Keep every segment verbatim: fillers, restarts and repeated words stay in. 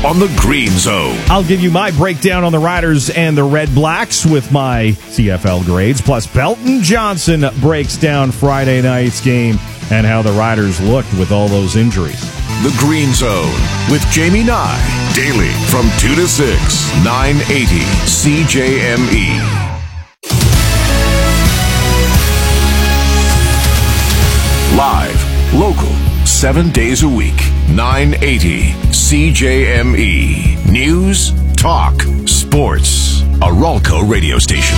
on the Green Zone. I'll give you my breakdown on the Riders and the Red Blacks with my C F L grades. Plus, Belton Johnson breaks down Friday night's game and how the Riders looked with all those injuries. The Green Zone with Jamie Nye. Daily from two to six, nine eighty C J M E. Live, local, seven days a week, nine eighty C J M E. News, talk, sports. A Ralco radio station.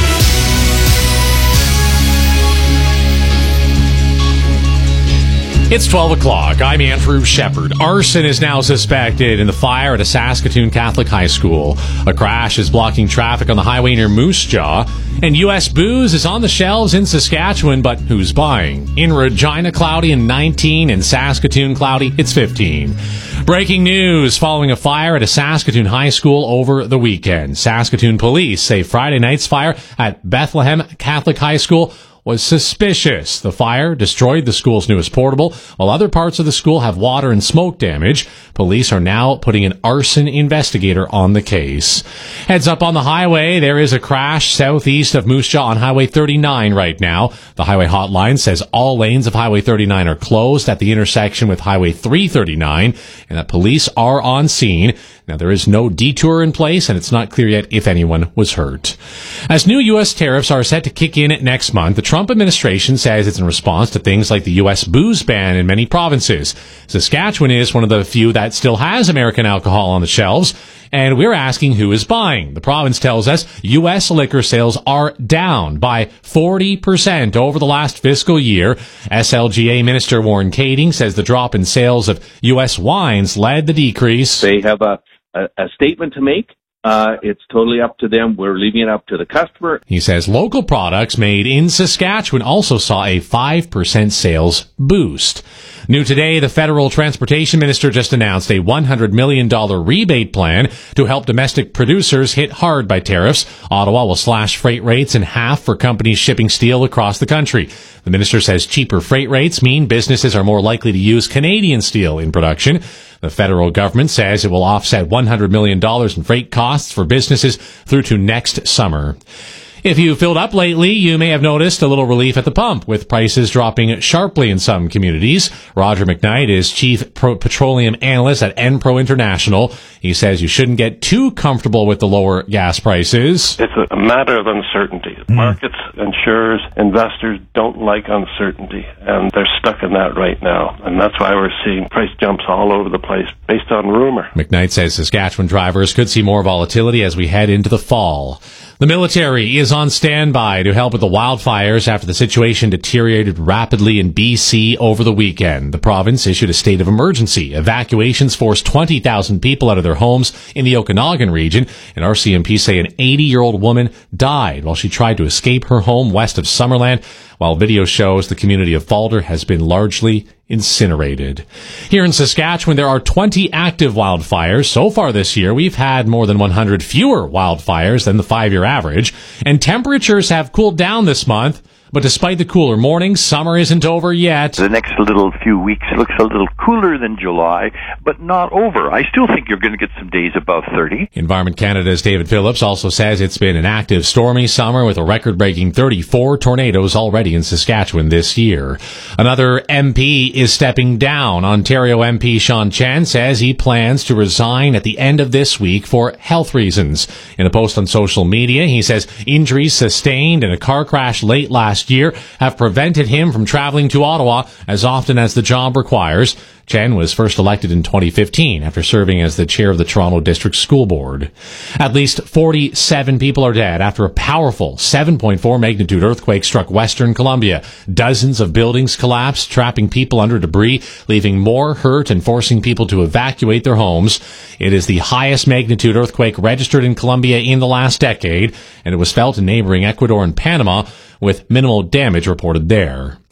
It's twelve o'clock. I'm Andrew Shepard. Arson is now suspected in the fire at a Saskatoon Catholic high school. A crash is blocking traffic on the highway near Moose Jaw. And U S booze is on the shelves in Saskatchewan, but who's buying? In Regina, cloudy and nineteen. In Saskatoon, cloudy, it's fifteen. Breaking news following a fire at a Saskatoon high school over the weekend. Saskatoon police say Friday night's fire at Bethlehem Catholic High School was suspicious. The fire destroyed the school's newest portable, while other parts of the school have water and smoke damage. Police are now putting an arson investigator on the case. Heads up on the highway, there is a crash southeast of Moose Jaw on Highway thirty-nine right now. The highway hotline says all lanes of Highway thirty-nine are closed at the intersection with Highway three thirty-nine, and that police are on scene. Now, there is no detour in place, and it's not clear yet if anyone was hurt. As new U S tariffs are set to kick in next month, the Trump administration says it's in response to things like the U S booze ban in many provinces. Saskatchewan is one of the few that still has American alcohol on the shelves, and we're asking who is buying. The province tells us U S liquor sales are down by forty percent over the last fiscal year. S L G A Minister Warren Kading says the drop in sales of U S wines led the decrease. They have a A, a statement to make. Uh, it's totally up to them. We're leaving it up to the customer. He says local products made in Saskatchewan also saw a five percent sales boost. New today, the federal transportation minister just announced a one hundred million dollars rebate plan to help domestic producers hit hard by tariffs. Ottawa will slash freight rates in half for companies shipping steel across the country. The minister says cheaper freight rates mean businesses are more likely to use Canadian steel in production. The federal government says it will offset one hundred million dollars in freight costs for businesses through to next summer. If you filled up lately, you may have noticed a little relief at the pump, with prices dropping sharply in some communities. Roger McKnight is Chief Pro- Petroleum Analyst at Enpro International. He says you shouldn't get too comfortable with the lower gas prices. It's a matter of uncertainty. Mm. Markets, insurers, investors don't like uncertainty, and they're stuck in that right now. And that's why we're seeing price jumps all over the place based on rumor. McKnight says Saskatchewan drivers could see more volatility as we head into the fall. The military is on standby to help with the wildfires after the situation deteriorated rapidly in B C over the weekend. The province issued a state of emergency. Evacuations forced twenty thousand people out of their homes in the Okanagan region, and R C M P say an eighty-year-old woman died while she tried to escape her home west of Summerland, while video shows the community of Falder has been largely incinerated. Here in Saskatchewan, there are twenty active wildfires. So far this year, we've had more than one hundred fewer wildfires than the five-year average, and temperatures have cooled down this month. But despite the cooler mornings, summer isn't over yet. The next little few weeks looks a little cooler than July, but not over. I still think you're going to get some days above thirty. Environment Canada's David Phillips also says it's been an active, stormy summer with a record-breaking thirty-four tornadoes already in Saskatchewan this year. Another M P is stepping down. Ontario M P Sean Chen says he plans to resign at the end of this week for health reasons. In a post on social media, he says injuries sustained in a car crash late last year have prevented him from traveling to Ottawa as often as the job requires. Chen was first elected in twenty fifteen after serving as the chair of the Toronto District School Board. At least forty-seven people are dead after a powerful seven point four magnitude earthquake struck Western Colombia. Dozens of buildings collapsed, trapping people under debris, leaving more hurt and forcing people to evacuate their homes. It is the highest magnitude earthquake registered in Colombia in the last decade, and it was felt in neighboring Ecuador and Panama, with minimal damage reported there.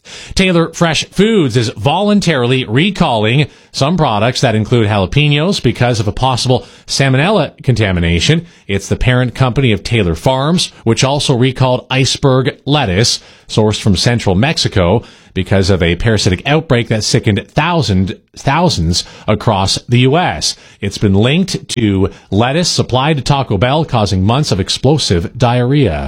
Taylor Fresh Foods is voluntarily recalling some products that include jalapenos because of a possible salmonella contamination. It's the parent company of Taylor Farms, which also recalled iceberg lettuce, sourced from central Mexico, because of a parasitic outbreak that sickened thousand, thousands across the U S. It's been linked to lettuce supplied to Taco Bell, causing months of explosive diarrhea.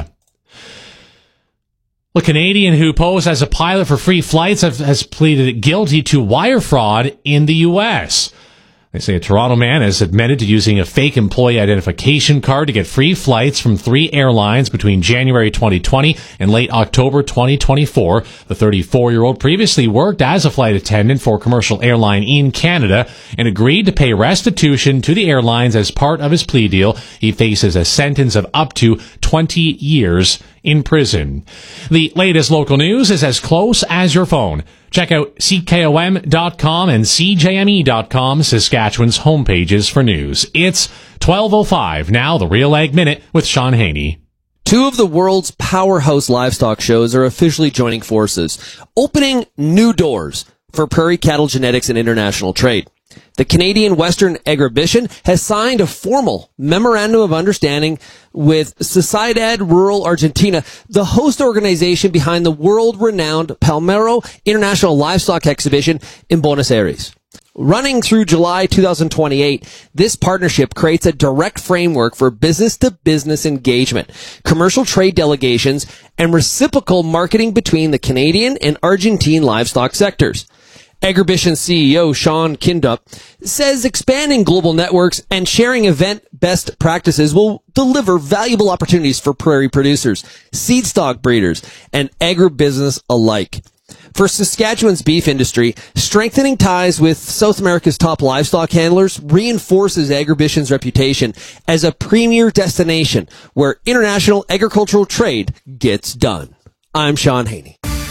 A Canadian who posed as a pilot for free flights have, has pleaded guilty to wire fraud in the U S. They say a Toronto man has admitted to using a fake employee identification card to get free flights from three airlines between January twenty twenty and late October twenty twenty-four. The thirty-four-year-old previously worked as a flight attendant for a commercial airline in Canada and agreed to pay restitution to the airlines as part of his plea deal. He faces a sentence of up to twenty years in prison. The latest local news is as close as your phone. Check out C K O M dot com and C J M E dot com, Saskatchewan's homepages for news. It's twelve oh five. Now the Real Ag Minute with Sean Haney. Two of the world's powerhouse livestock shows are officially joining forces, opening new doors for prairie cattle genetics and international trade. The Canadian Western Agribition has signed a formal memorandum of understanding with Sociedad Rural Argentina, the host organization behind the world-renowned Palmero International Livestock Exhibition in Buenos Aires. Running through July two thousand twenty-eight, this partnership creates a direct framework for business-to-business engagement, commercial trade delegations, and reciprocal marketing between the Canadian and Argentine livestock sectors. Agribition C E O Sean Kindup says expanding global networks and sharing event best practices will deliver valuable opportunities for prairie producers, seed stock breeders, and agribusiness alike. For Saskatchewan's beef industry, strengthening ties with South America's top livestock handlers reinforces Agribition's reputation as a premier destination where international agricultural trade gets done. I'm Sean Haney.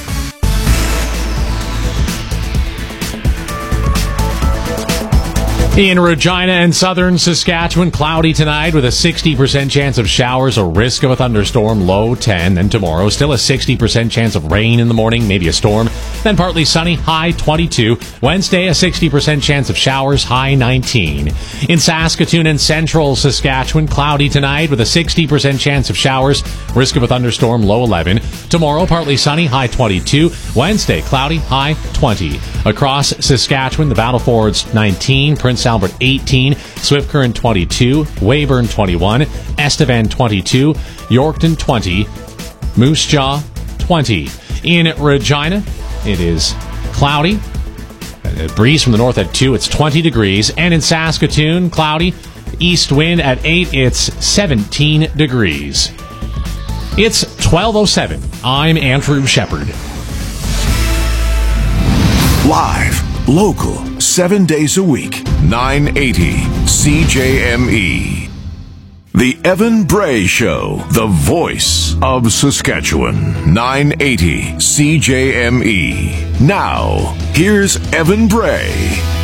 In Regina and southern Saskatchewan, cloudy tonight with a sixty percent chance of showers, a risk of a thunderstorm, low ten. Then tomorrow, still a sixty percent chance of rain in the morning, maybe a storm. Then partly sunny, high twenty-two. Wednesday, a sixty percent chance of showers, high nineteen. In Saskatoon and central Saskatchewan, cloudy tonight with a sixty percent chance of showers, risk of a thunderstorm, low eleven. Tomorrow, partly sunny, high twenty-two. Wednesday, cloudy, high twenty. Across Saskatchewan, the Battlefords nineteen, Prince Albert eighteen, Swift Current twenty-two, Weyburn twenty-one, Estevan twenty-two, Yorkton twenty, Moose Jaw twenty. In Regina, it is cloudy, a breeze from the north at two, it's twenty degrees. And in Saskatoon, cloudy, east wind at eight, it's seventeen degrees. It's twelve oh seven. I'm Andrew Shepard. Live, local, seven days a week, nine eighty C J M E. The Evan Bray Show, the voice of Saskatchewan, nine eighty C J M E. Now, here's Evan Bray.